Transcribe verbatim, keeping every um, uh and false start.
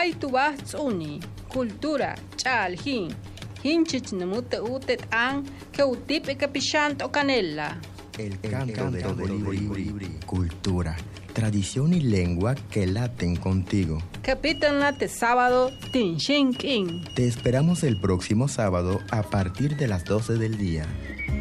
Kaitubah tsuni, cultura, chalhin, hinchich nemute utet an, que utip e capishant o canela. El canto, El canto de Colibrí, cultura, tradición y lengua que laten contigo. Capítulo late sábado, Tinshin King. Te esperamos el próximo sábado a partir de las doce del día.